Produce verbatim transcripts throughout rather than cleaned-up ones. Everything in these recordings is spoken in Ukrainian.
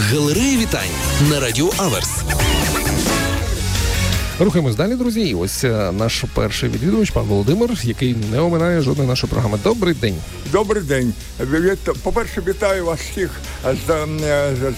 Галерея вітань на Радіо Аверс. Рухаємось далі, друзі. І ось наш перший відвідувач, пан Володимир, який не оминає жодної нашої програми. Добрий день. Добрий день. По-перше, вітаю вас всіх з, з,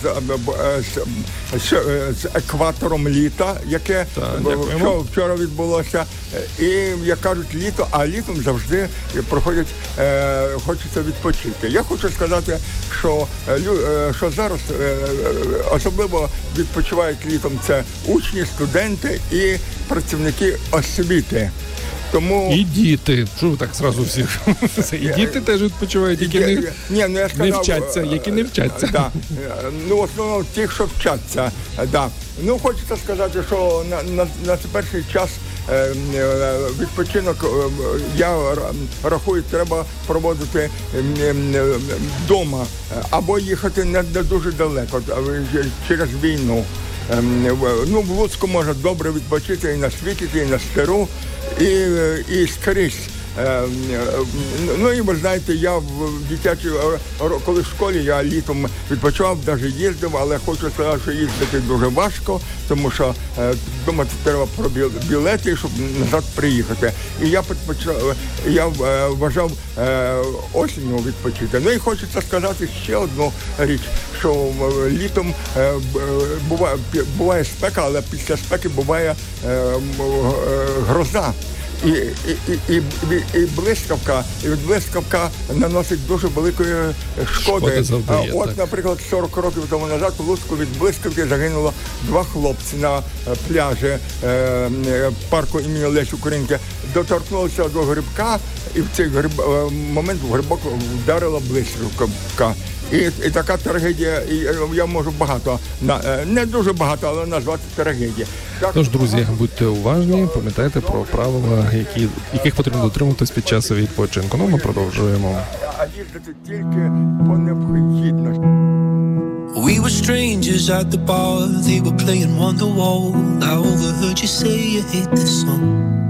з, з, з екватором літа, яке вчора, вчора відбулося. І, як кажуть, літо, а літом завжди проходять, е, хочеться відпочити. Я хочу сказати, що, е, що зараз е, особливо відпочивають літом це учні, студенти і працівники освіти. Тому... І діти. Що ви так зразу всіх? І діти теж відпочивають, які не, Ні, ну, я сказав, не вчаться, які не вчаться. Да. Ну, в основному ті, що вчаться. Да. Ну, хочеться сказати, що на, на, на перший час е, відпочинок, я рахую, треба проводити вдома або їхати не дуже далеко, через війну. Ну, в Луцьку можна добре відпочити і на Світіті, і на Стеру, і, і скрізь. Ну і ви знаєте, я в дитячій, коли в школі я літом відпочивав, навіть їздив, але хочу сказати, що їздити дуже важко, тому що думати треба про білети, щоб назад приїхати. І я підпочав, я вважав осінню відпочити. Ну і хочеться сказати ще одну річ, що літом буває, буває спека, але після спеки буває гроза. І, і, і, і, і блискавка, і блискавка наносить дуже великої шкоди. Завдає, От, так. Наприклад, сорок років тому назад у Луцьку від блискавки загинуло два хлопці на пляжі е, парку імені Лесі Українки. Доторкнулися до грибка, і в цей гриб, момент в грибок вдарила блискавка. І, і така трагедія, і я можу багато, не дуже багато, але назвати трагедією. Тож, друзі, будьте уважні, пам'ятайте про правила, які, яких потрібно дотримуватись під час відпочинку. Ну, ми продовжуємо. А їздити тільки по необхідності. We were strangers at the bar, they were playing Wonderwall. I overheard you say you hate this song.